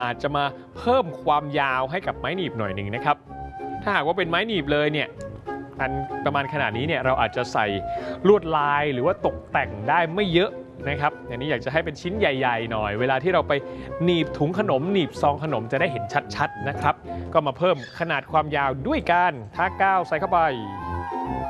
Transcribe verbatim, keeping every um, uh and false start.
อาจจะมาเพิ่มความยาวให้กับไม้หนีบหน่อยหนึ่งนะครับถ้าหากว่าเป็นไม้หนีบเลยเนี่ยอันประมาณขนาดนี้เนี่ยเราอาจจะใส่ลวดลายหรือว่าตกแต่งได้ไม่เยอะนะครับอันนี้อยากจะให้เป็นชิ้นใหญ่ๆหน่อยเวลาที่เราไปหนีบถุงขนมหนีบซองขนมจะได้เห็นชัดๆนะครับก็มาเพิ่มขนาดความยาวด้วยการทากาวใส่เข้าไป